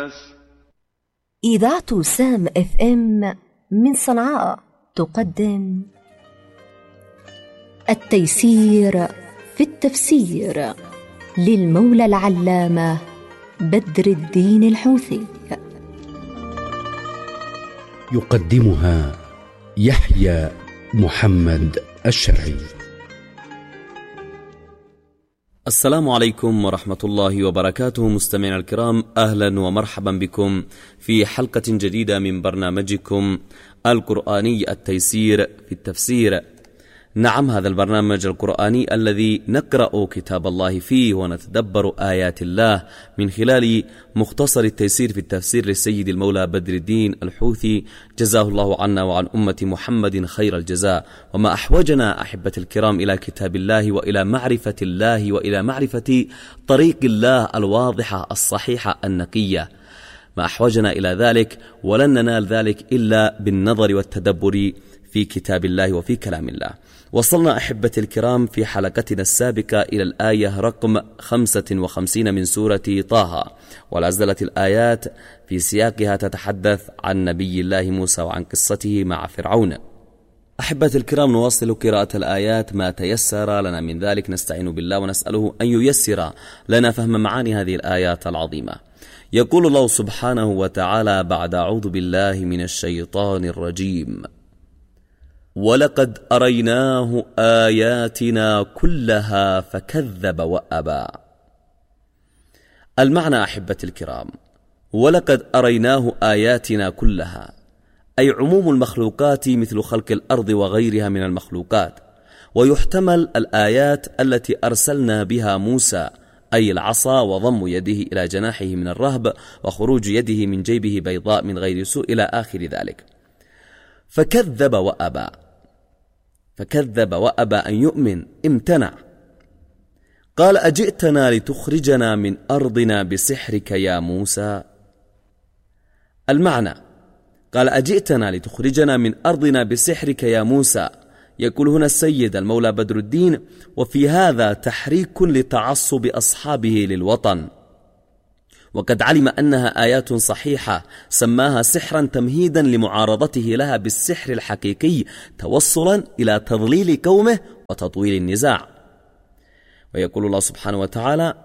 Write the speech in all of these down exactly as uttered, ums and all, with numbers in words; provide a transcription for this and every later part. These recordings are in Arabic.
الناس. إذاعة سام اف ام من صنعاء تقدم التيسير في التفسير للمولى العلامة بدر الدين الحوثي. يقدمها يحيى محمد الشرعي. السلام عليكم ورحمة الله وبركاته. مستمعينا الكرام، أهلا ومرحبا بكم في حلقة جديدة من برنامجكم القرآني التيسير في التفسير. نعم، هذا البرنامج القرآني الذي نقرأ كتاب الله فيه ونتدبر آيات الله من خلال مختصر التيسير في التفسير للسيد المولى بدر الدين الحوثي، جزاه الله عنا وعن أمة محمد خير الجزاء. وما أحوجنا أحبة الكرام إلى كتاب الله وإلى معرفة الله وإلى معرفة طريق الله الواضحة الصحيحة النقية، ما أحوجنا إلى ذلك، ولن ننال ذلك إلا بالنظر والتدبر في كتاب الله وفي كلام الله. وصلنا أحبة الكرام في حلقتنا السابقة إلى الآية رقم خمسة وخمسين من سورة طه، ولا زالت الآيات في سياقها تتحدث عن نبي الله موسى وعن قصته مع فرعون. أحبة الكرام، نواصل قراءة الآيات ما تيسر لنا من ذلك، نستعين بالله ونسأله أن ييسر لنا فهم معاني هذه الآيات العظيمة. يقول الله سبحانه وتعالى بعد أعوذ بالله من الشيطان الرجيم: ولقد أريناه آياتنا كلها فكذب وأبى. المعنى أحبة الكرام: ولقد أريناه آياتنا كلها، أي عموم المخلوقات مثل خلق الأرض وغيرها من المخلوقات، ويحتمل الآيات التي أرسلنا بها موسى، أي العصا وضم يده إلى جناحه من الرهب وخروج يده من جيبه بيضاء من غير سوء إلى آخر ذلك. فكذب وأبى، فكذب وأبى أن يؤمن، امتنع. قال: أجئتنا لتخرجنا من أرضنا بسحرك يا موسى. المعنى: قال: أجئتنا لتخرجنا من أرضنا بسحرك يا موسى. يقول هنا السيد المولى بدر الدين: وفي هذا تحريك لتعصب أصحابه للوطن، وقد علم أنها آيات صحيحة سماها سحرا تمهيدا لمعارضته لها بالسحر الحقيقي، توصلا إلى تضليل قومه وتطويل النزاع. ويقول الله سبحانه وتعالى: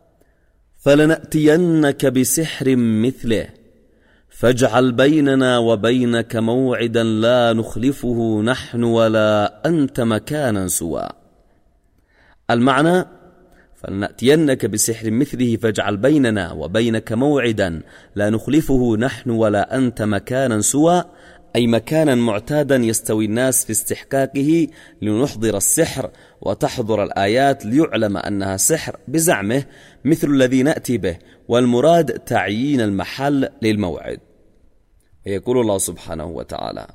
فلنأتينك بسحر مثله فاجعل بيننا وبينك موعدا لا نخلفه نحن ولا أنت مكانا سوى. المعنى: فلنأتينك بسحر مثله فاجعل بيننا وبينك موعدا لا نخلفه نحن ولا أنت مكانا سوى، أي مكانا معتادا يستوي الناس في استحقاقه لنحضر السحر وتحضر الآيات ليعلم أنها سحر بزعمه، مثل الذي نأتي به، والمراد تعيين المحل للموعد. ويقول الله سبحانه وتعالى: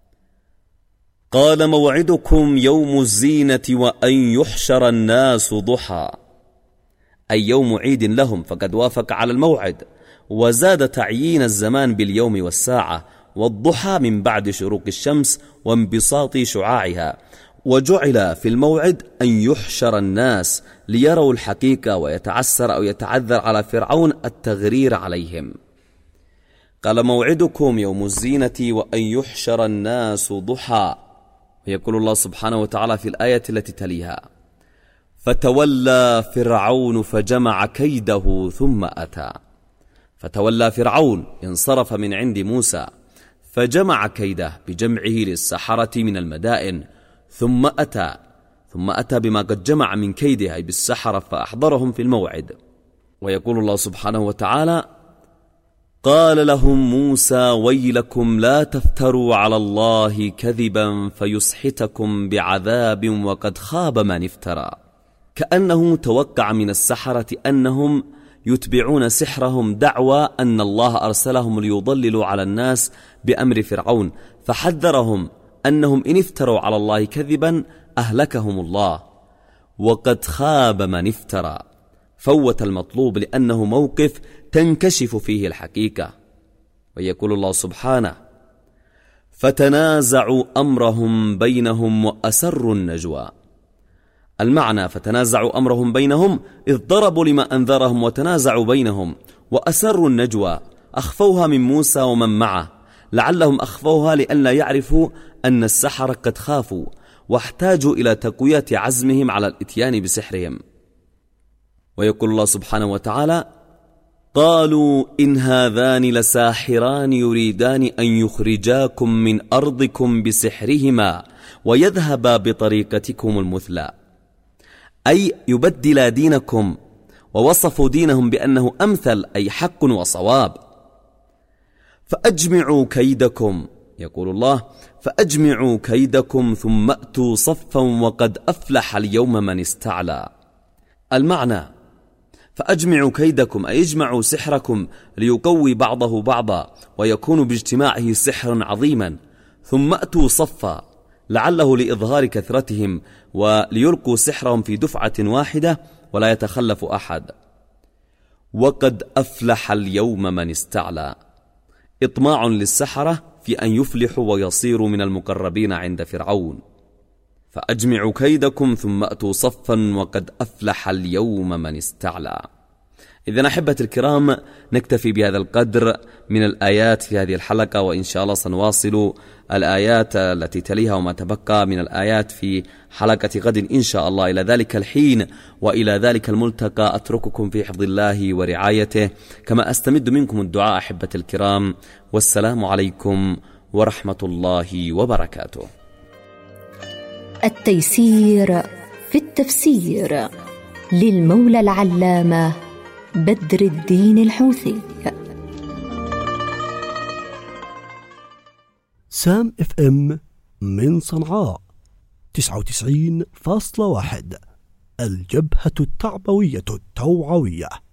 قال موعدكم يوم الزينة وأن يحشر الناس ضحى، أي يوم عيد لهم، فقد وافق على الموعد، وزاد تعيين الزمان باليوم والساعة، والضحى من بعد شروق الشمس وانبساط شعاعها، وجعل في الموعد أن يحشر الناس ليروا الحقيقة ويتعسر أو يتعذر على فرعون التغرير عليهم. قال موعدكم يوم الزينة وأن يحشر الناس ضحى. ويقول الله سبحانه وتعالى في الآية التي تليها: فتولى فرعون فجمع كيده ثم أتى. فتولى فرعون، انصرف من عند موسى، فجمع كيده بجمعه للسحرة من المدائن، ثم أتى ثم أتى بما قد جمع من كيده أي بالسحرة فأحضرهم في الموعد. ويقول الله سبحانه وتعالى: قال لهم موسى ويلكم لا تفتروا على الله كذبا فيسحتكم بعذاب وقد خاب من افترى. كأنه توقع من السحرة أنهم يتبعون سحرهم دعوى أن الله أرسلهم ليضللوا على الناس بأمر فرعون، فحذرهم أنهم إن افتروا على الله كذبا أهلكهم الله، وقد خاب من افترى. فوت المطلوب لأنه موقف تنكشف فيه الحقيقة. ويقول الله سبحانه: فتنازعوا أمرهم بينهم وأسروا النجوى. المعنى: فتنازعوا أمرهم بينهم إذ ضربوا لما أنذرهم وتنازعوا بينهم، وأسروا النجوى أخفوها من موسى ومن معه، لعلهم أخفوها لئلا يعرفوا أن السحرة قد خافوا واحتاجوا إلى تقوية عزمهم على الإتيان بسحرهم. ويقول الله سبحانه وتعالى: قالوا إن هذان لساحران يريدان أن يخرجاكم من أرضكم بسحرهما ويذهبا بطريقتكم المثلى، أي يبدلا دينكم، ووصفوا دينهم بأنه أمثل أي حق وصواب. فأجمعوا كيدكم، يقول الله: فأجمعوا كيدكم ثم أتوا صفا وقد أفلح اليوم من استعلى. المعنى: فأجمعوا كيدكم أي اجمعوا سحركم ليقوي بعضه بعضا ويكون باجتماعه سحرا عظيما، ثم أتوا صفا لعله لإظهار كثرتهم وليلقوا سحرهم في دفعة واحدة ولا يتخلف أحد. وقد أفلح اليوم من استعلى، إطماع للسحرة في أن يفلحوا ويصيروا من المقربين عند فرعون. فأجمعوا كيدكم ثم أتوا صفا وقد أفلح اليوم من استعلى. إذن أحبة الكرام، نكتفي بهذا القدر من الآيات في هذه الحلقة، وإن شاء الله سنواصل الآيات التي تليها وما تبقى من الآيات في حلقة غد إن شاء الله. إلى ذلك الحين وإلى ذلك الملتقى أترككم في حفظ الله ورعايته، كما أستمد منكم الدعاء أحبة الكرام، والسلام عليكم ورحمة الله وبركاته. التيسير في التفسير للمولى العلامة بدر الدين الحوثي. سام اف ام من صنعاء تسعة وتسعين فاصلة واحد، الجبهة التعبوية التوعوية.